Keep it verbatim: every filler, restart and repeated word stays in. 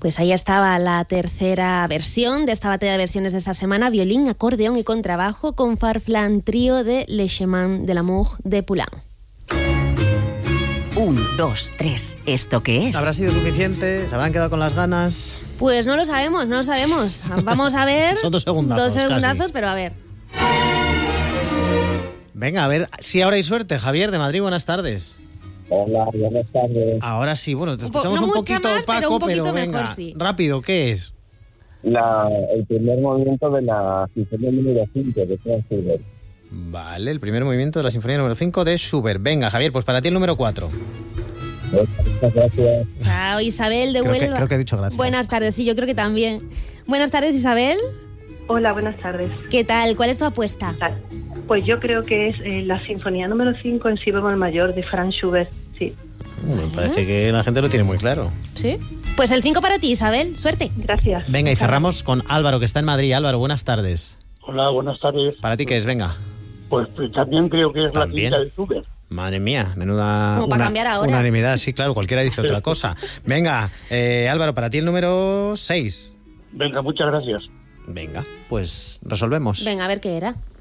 Pues ahí estaba la tercera versión de esta batalla de versiones de esta semana, violín, acordeón y contrabajo con Farflan Trío de Le Chemin de l'Amour de Poulenc. Un, dos, tres. ¿Esto qué es? ¿Habrá sido suficiente? ¿Se habrán quedado con las ganas? Pues no lo sabemos, no lo sabemos. Vamos a ver. Son dos segundazos. Dos segundazos, casi. pero a ver. Venga, a ver si ahora hay suerte. Javier de Madrid, buenas tardes. Hola, buenas tardes. Ahora sí, bueno, te Un po- escuchamos no un mucha poquito más, pero opaco, un poquito pero mejor, venga, sí. rápido, ¿qué es? La, el primer movimiento de la sinfonía número cinco de Franz Schubert. Vale, el primer movimiento de la sinfonía número cinco de Schubert. Venga, Javier, pues para ti el número cuatro. Muchas gracias. Chao, Isabel de Creo que, Huelva. creo que he dicho gracias. Buenas tardes, sí, yo creo que también. Buenas tardes, Isabel. Hola, buenas tardes. ¿Qué tal? ¿Cuál es tu apuesta? Pues yo creo que es eh, la sinfonía número cinco en si bemol mayor de Franz Schubert, sí. Me parece que la gente lo tiene muy claro. ¿Sí? Pues el cinco para ti, Isabel. Suerte. Gracias. Venga, y cerramos con Álvaro, que está en Madrid. Álvaro, buenas tardes. Hola, buenas tardes. ¿Para ti qué es? Venga. Pues, pues también creo que es ¿También? la quinta de Schubert. Madre mía, menuda Como para una- cambiar ahora. unanimidad. Sí, claro, cualquiera dice otra cosa. Venga, eh, Álvaro, para ti el número seis. Venga, muchas gracias. Venga, pues resolvemos. Venga, a ver qué era.